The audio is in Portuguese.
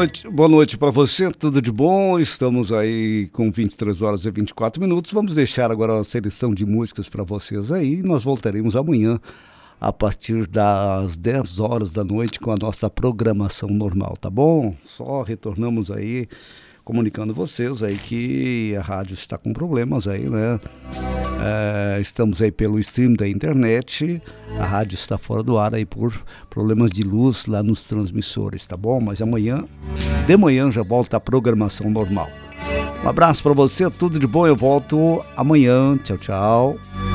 boa noite para você, tudo de bom? Estamos aí com 23 horas e 24 minutos. Vamos deixar agora uma seleção de músicas para vocês aí. Nós voltaremos amanhã a partir das 10 horas da noite com a nossa programação normal, tá bom? Só retornamos aí comunicando vocês aí que a rádio está com problemas aí, né? Estamos aí pelo stream da internet, a rádio está fora do ar aí por problemas de luz lá nos transmissores, tá bom? Mas de manhã já volta a programação normal. Um abraço para você, tudo de bom, eu volto amanhã, tchau, tchau.